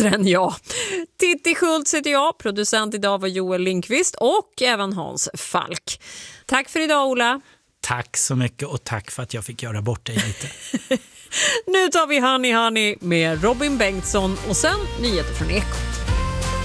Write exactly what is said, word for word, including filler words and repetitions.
bättre än jag. Titti Schultz heter jag, producent idag var Joel Lindqvist och även Hans Falk. Tack för idag, Ola. Tack så mycket och tack för att jag fick göra bort dig lite. Nu tar vi Honey Honey med Robin Bengtsson och sen nyheter från Eko.